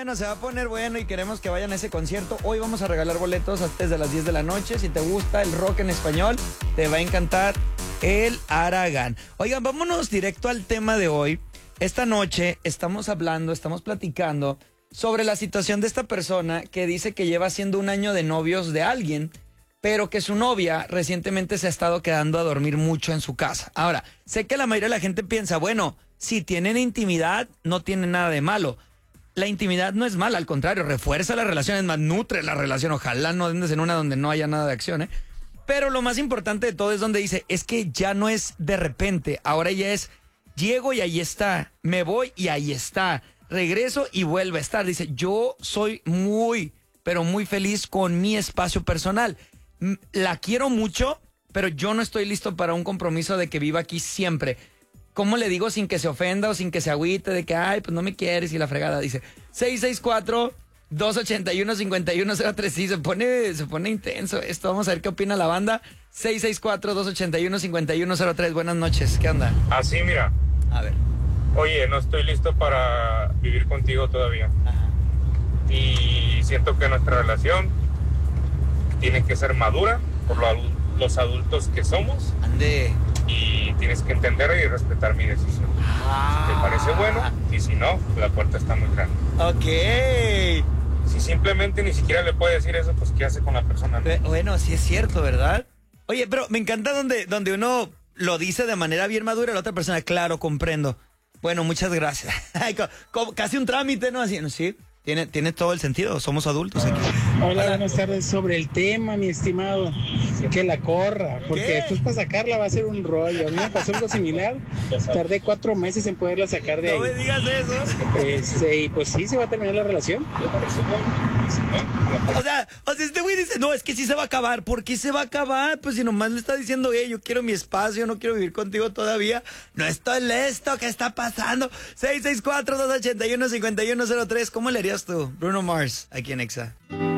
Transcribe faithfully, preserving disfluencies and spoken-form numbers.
bueno, se va a poner bueno y queremos que vayan a ese concierto. Hoy vamos a regalar boletos antes de las diez de la noche. Si te gusta el rock en español, te va a encantar el Aragán. Oigan, vámonos directo al tema de hoy. Esta noche estamos hablando, estamos platicando sobre la situación de esta persona que dice que lleva siendo un año de novios de alguien, pero que su novia recientemente se ha estado quedando a dormir mucho en su casa. Ahora, sé que la mayoría de la gente piensa, bueno, si tienen intimidad, no tiene nada de malo. La intimidad no es mala, al contrario, refuerza la relación, es más, nutre la relación. Ojalá no andes en una donde no haya nada de acción, ¿eh? Pero lo más importante de todo es donde dice, es que ya no es de repente, ahora ya es, llego y ahí está, me voy y ahí está, regreso y vuelve a estar. Dice, yo soy muy, pero muy feliz con mi espacio personal. La quiero mucho, pero yo no estoy listo para un compromiso de que viva aquí siempre. ¿Cómo le digo sin que se ofenda o sin que se agüite de que, ay, pues no me quieres y la fregada? Dice, seis seis cuatro, dos ocho uno, cinco uno cero tres. Sí, se pone, se pone intenso esto. Vamos a ver qué opina la banda. seis seis cuatro, dos ocho uno, cinco uno cero tres. Buenas noches, ¿qué onda? Así, mira. A ver. Oye, no estoy listo para vivir contigo todavía. Ajá. Y siento que nuestra relación tiene que ser madura por lo adul- los adultos que somos. Ande. Y tienes que entender y respetar mi decisión. Ah. Si te parece bueno, y si no, la puerta está muy grande. Ok. Si simplemente ni siquiera le puede decir eso, pues ¿qué hace con la persona? Be- Bueno, sí es cierto, ¿verdad? Oye, pero me encanta donde, donde uno lo dice de manera bien madura y la otra persona, claro, comprendo. Bueno, muchas gracias. Ay, co- co- casi un trámite, ¿no? Así, sí, tiene, tiene todo el sentido, somos adultos aquí. Hola, buenas tardes. Sobre el tema, mi estimado, que la corra, porque ¿Qué? después para sacarla va a ser un rollo. A mí me pasó algo similar, tardé cuatro meses en poderla sacar de No me ahí. digas eso. Este, y pues sí, se va a terminar la relación. O sea, o sea, este güey dice, no, es que sí se va a acabar. ¿Por qué se va a acabar? Pues si nomás le está diciendo, hey, yo quiero mi espacio, no quiero vivir contigo todavía. No estoy listo, ¿qué está pasando? seis seis cuatro, dos ocho uno, cinco uno cero tres. ¿Cómo le harías tú, Bruno Mars, aquí en Exa?